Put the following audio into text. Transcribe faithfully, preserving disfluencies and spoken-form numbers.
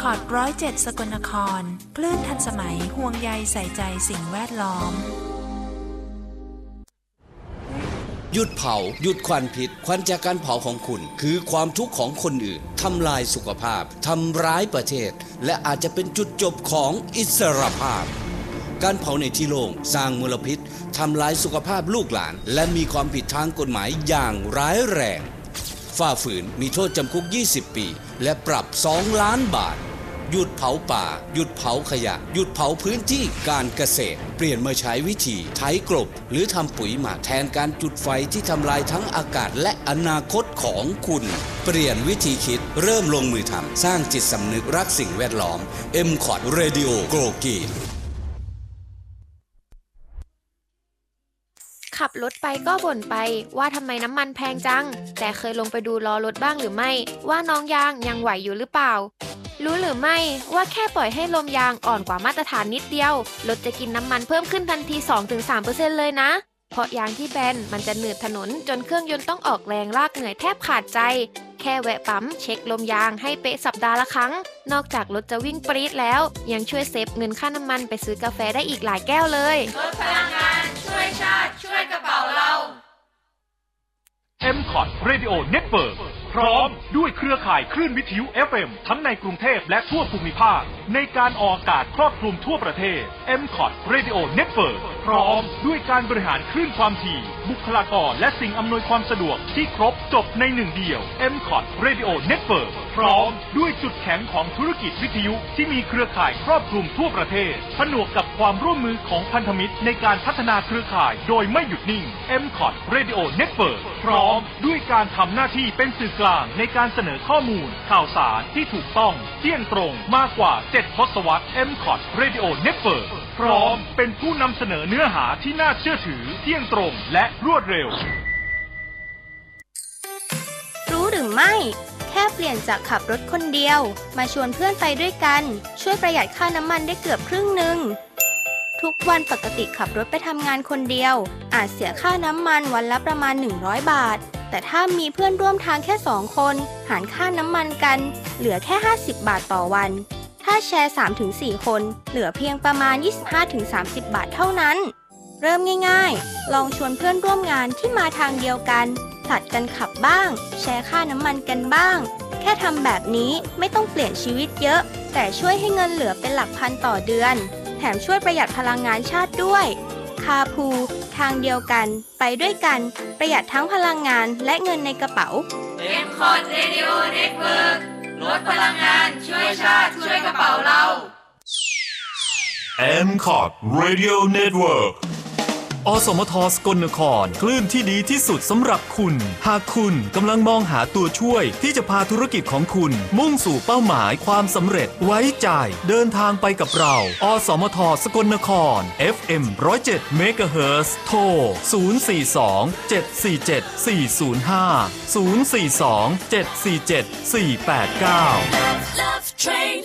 คอร์ดร้อยเจ็ดสกลนครคลื่นทันสมัยห่วงใยใส่ใจสิ่งแวดล้อมหยุดเผาหยุดควันพิษควันจากการเผาของคุณคือความทุกข์ของคนอื่นทำลายสุขภาพทำร้ายประเทศและอาจจะเป็นจุดจบของอิสรภาพการเผาในที่โล่งสร้างมลพิษทำลายสุขภาพลูกหลานและมีความผิดทางกฎหมายอย่างร้ายแรงฝ่าฝืนมีโทษจำคุกยี่สิบปีและปรับสองล้านบาทหยุดเผาป่าหยุดเผาขยะหยุดเผาพื้นที่การเกษตรเปลี่ยนมาใช้วิธีไถกลบหรือทำปุ๋ยหมักแทนการจุดไฟที่ทำลายทั้งอากาศและอนาคตของคุณเปลี่ยนวิธีคิดเริ่มลงมือทำสร้างจิตสำนึกรักสิ่งแวดล้อม เอ็ม คอร์ด Radio Go Green ขับรถไปก็บ่นไปว่าทำไมน้ำมันแพงจังแต่เคยลงไปดูล้อรถบ้างหรือไม่ว่าน้องยางยังไหวอยู่หรือเปล่ารู้หรือไม่ว่าแค่ปล่อยให้ลมยางอ่อนกว่ามาตรฐานนิดเดียวรถจะกินน้ำมันเพิ่มขึ้นทันที สองถึงสามเปอร์เซ็นต์ เลยนะเพราะยางที่แบนมันจะหนืดถนนจนเครื่องยนต์ต้องออกแรงลากเหนื่อยแทบขาดใจแค่แวะปั๊มเช็คลมยางให้เป๊ะสัปดาห์ละครั้งนอกจากรถจะวิ่งปรี๊ดแล้วยังช่วยเซฟเงินค่าน้ำมันไปซื้อกาแฟได้อีกหลายแก้วเลยลดพลังงานช่วยชาติช่วยกระเป๋าเราเอ็ม คอร์ด Radio Network พร้อมด้วยเครือข่ายคลื่นวิทยุ เอฟ เอ็ม ทั้งในกรุงเทพและทั่วภูมิภาคในการออกอากาศครอบคลุมทั่วประเทศ เอ็ม คอร์ด Radio Network พร้อมด้วยการบริหารคลื่นความถี่บุคลากรและสิ่งอำนวยความสะดวกที่ครบจบในหนึ่งเดียว เอ็ม คอร์ด Radio Network พร้อมด้วยจุดแข็งของธุรกิจวิทยุที่มีเครือข่ายครอบคลุมทั่วประเทศผนวกกับความร่วมมือของพันธมิตรในการพัฒนาเครือข่ายโดยไม่หยุดนิ่ง เอ็ม คอร์ด Radio Network พร้อมด้วยการทำหน้าที่เป็นสื่อกลางในการเสนอข้อมูลข่าวสารที่ถูกต้องเที่ยงตรงมากกว่าเจ็ดทศวรรษ เอ็ม คอร์ด Radio Network พร้อมเป็นผู้นำเสนอเนื้อหาที่น่าเชื่อถือเที่ยงตรงและรวดเร็วรู้หรือไม่แค่เปลี่ยนจากขับรถคนเดียวมาชวนเพื่อนไปด้วยกันช่วยประหยัดค่าน้ำมันได้เกือบครึ่งหนึ่งทุกวันปกติขับรถไปทำงานคนเดียวอาจเสียค่าน้ำมันวันละประมาณหนึ่งร้อยบาทแต่ถ้ามีเพื่อนร่วมทางแค่สองคนหารค่าน้ำมันกันเหลือแค่ห้าสิบบาทต่อวันถ้าแชร์ สามถึงสี่ คนเหลือเพียงประมาณ ยี่สิบห้าถึงสามสิบ บาทเท่านั้นเริ่มง่ายๆลองชวนเพื่อนร่วมงานที่มาทางเดียวกันผลัดกันขับบ้างแชร์ค่าน้ำมันกันบ้างแค่ทำแบบนี้ไม่ต้องเปลี่ยนชีวิตเยอะแต่ช่วยให้เงินเหลือเป็นหลักพันต่อเดือนแถมช่วยประหยัดพลังงานชาติด้วยคาพูทางเดียวกันไปด้วยกันประหยัดทั้งพลังงานและเงินในกระเป๋าเอ็ม คอร์ด Radio Network ลดพลังงานช่วยชาติช่วยกระเป๋าเราเอ็ม คอร์ด Radio Networkอสมทสกลนครคลื่นที่ดีที่สุดสำหรับคุณหากคุณกำลังมองหาตัวช่วยที่จะพาธุรกิจของคุณมุ่งสู่เป้าหมายความสำเร็จไว้ใจเดินทางไปกับเราอสมทสกลนคร เอฟ เอ็ม หนึ่งร้อยเจ็ด เมกะเฮิรตซ์โทรศูนย์ สี่ สอง เจ็ด สี่ เจ็ด สี่ ศูนย์ ห้า ศูนย์ สี่ สอง เจ็ด สี่ เจ็ด สี่ แปด เก้า